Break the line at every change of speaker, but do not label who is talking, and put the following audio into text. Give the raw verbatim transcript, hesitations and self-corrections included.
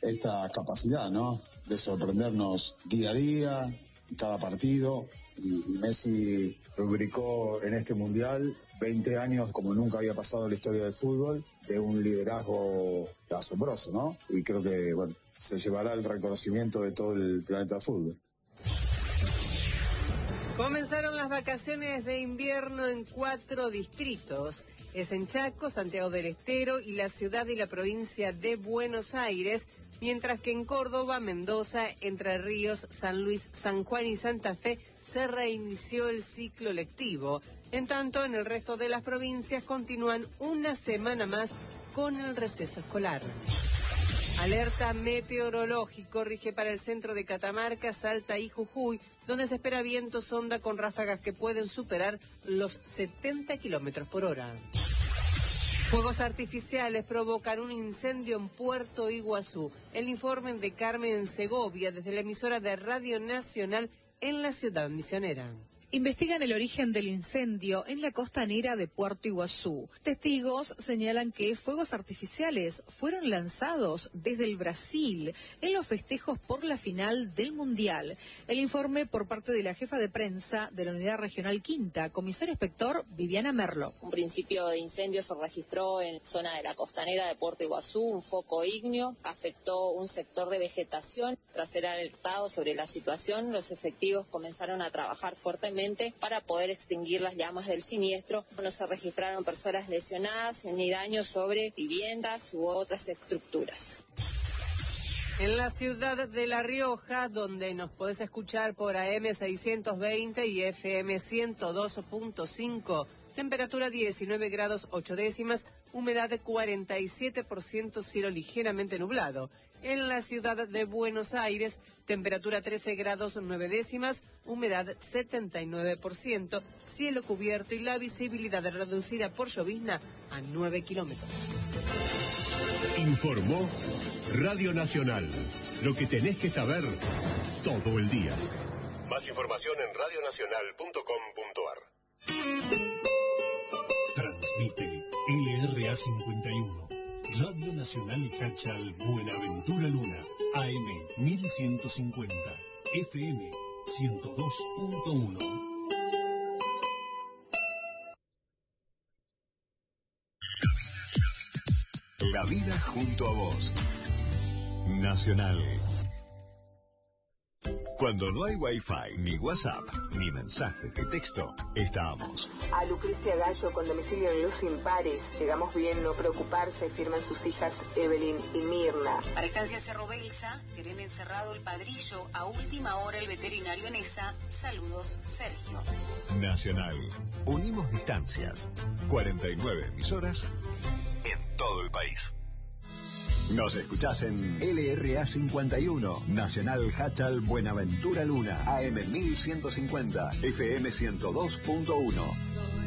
esta capacidad, ¿no? De sorprendernos día a día, cada partido. Y, y Messi rubricó en este Mundial veinte años como nunca había pasado en la historia del fútbol, de un liderazgo asombroso, ¿no? Y creo que, bueno, se llevará el reconocimiento de todo el planeta del fútbol.
Comenzaron las vacaciones de invierno en cuatro distritos. Es en Chaco, Santiago del Estero y la ciudad y la provincia de Buenos Aires, mientras que en Córdoba, Mendoza, Entre Ríos, San Luis, San Juan y Santa Fe se reinició el ciclo lectivo. En tanto, en el resto de las provincias continúan una semana más con el receso escolar. Alerta meteorológico rige para el centro de Catamarca, Salta y Jujuy, donde se espera viento sonda con ráfagas que pueden superar los setenta kilómetros por hora. Fuegos artificiales provocan un incendio en Puerto Iguazú. El informe de Carmen Segovia desde la emisora de Radio Nacional en la ciudad misionera.
Investigan el origen del incendio en la costanera de Puerto Iguazú. Testigos señalan que fuegos artificiales fueron lanzados desde el Brasil en los festejos por la final del Mundial. El informe por parte de la jefa de prensa de la Unidad Regional Quinta, comisario inspector Viviana Merlo.
Un principio de incendio se registró en zona de la costanera de Puerto Iguazú, un foco ígneo, afectó un sector de vegetación. Tras ser alertados sobre la situación, los efectivos comenzaron a trabajar fuertemente para poder extinguir las llamas del siniestro. No se registraron personas lesionadas ni daños sobre viviendas u otras estructuras.
En la ciudad de La Rioja, donde nos podés escuchar por A M seiscientos veinte y F M ciento dos punto cinco, temperatura diecinueve grados ocho décimas, humedad de cuarenta y siete por ciento, cielo ligeramente nublado. En la ciudad de Buenos Aires, temperatura trece grados nueve décimas, humedad setenta y nueve por ciento, cielo cubierto y la visibilidad reducida por llovizna a nueve kilómetros.
Informó Radio Nacional. Lo que tenés que saber todo el día. Más información en radio nacional punto com punto a r.
Transmite L R A cincuenta y uno, Radio Nacional Hachal Buenaventura Luna, A M mil ciento cincuenta, F M ciento dos punto uno.
La vida junto a vos. Nacional. Cuando no hay Wi-Fi, ni WhatsApp, ni mensajes de texto, estamos.
A Lucrecia Gallo con domicilio en Luz Impares. Llegamos bien, no preocuparse, firman sus hijas Evelyn y Mirna.
Para Estancia Cerro Belsa, tienen encerrado el padrillo a última hora el veterinario Nesa. Saludos, Sergio.
Nacional. Unimos distancias. cuarenta y nueve emisoras en todo el país. Nos escuchás en L R A cincuenta y uno, Nacional Hachal Buenaventura Luna, A M mil ciento cincuenta, F M ciento dos punto uno.